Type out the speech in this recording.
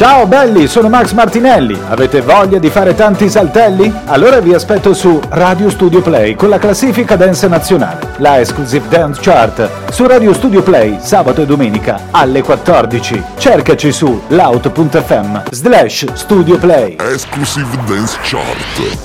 Ciao belli, sono Max Martinelli. Avete voglia di fare tanti saltelli? Allora vi aspetto su Radio Studio Play con la classifica dance nazionale, la Exclusive Dance Chart, su Radio Studio Play sabato e domenica alle 14. Cercaci su laut.fm/Studio Play. Exclusive Dance Chart.